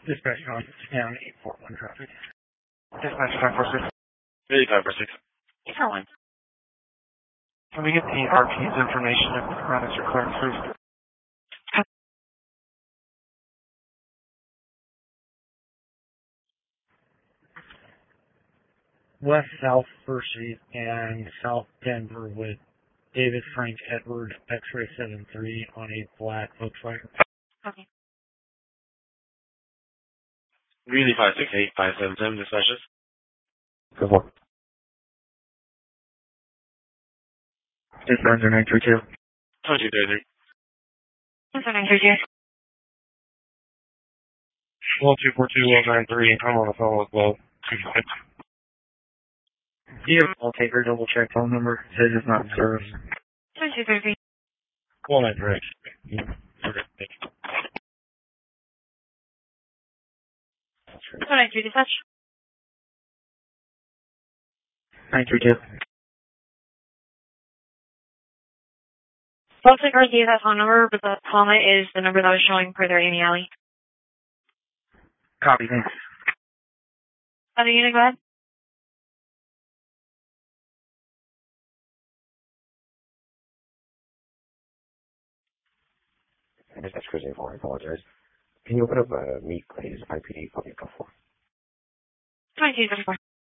Dispatch on down 841 traffic. Dispatch 546. Really 546. Caroline. Can we get the RP's information if the routes are cleared, please? West South First Street and South Denver with David Frank Edward X-ray 73 on a black Volkswagen. Okay. Really 568, 577 dispatches. Good luck. Dispatcher 932. 2233. That's what I'm here. 1242193. I'm on the phone with Will. Do you have a taker double check phone number? It says it's not in service. 2233. 193. That's what I'm here, dispatch. 932. I'll take our gave that phone number, but the comment is the number that was showing further Amy Alley. Copy, thanks. Other unit, go ahead. That's Chris A4, I apologize. Can you open up Meet, please? IPD, public 4. 2234.